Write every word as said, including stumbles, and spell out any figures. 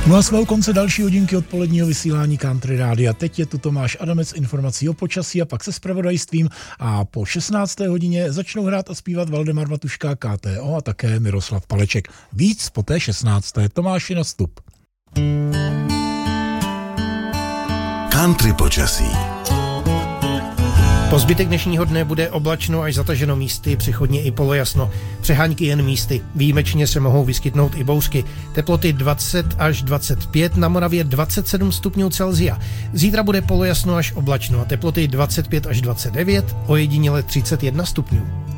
No a jsme u konce další hodinky odpoledního vysílání Country Rádia. Teď je tu Tomáš Adamec, informací o počasí a pak se zpravodajstvím a po šestnácté hodině začnou hrát a zpívat Valdemar Matuška, K T O a také Miroslav Paleček. Víc po té šestnácté Tomáši na vstup. Country počasí. Po zbytek dnešního dne bude oblačno až zataženo místy, přechodně i polojasno. Přehánky jen místy. Výjimečně se mohou vyskytnout i bouřky. Teploty dvacet až dvacet pět, na Moravě dvacet sedm stupňů Celsia. Zítra bude polojasno až oblačno a teploty dvacet pět až dvacet devět, ojediněle třicet jedna stupňů.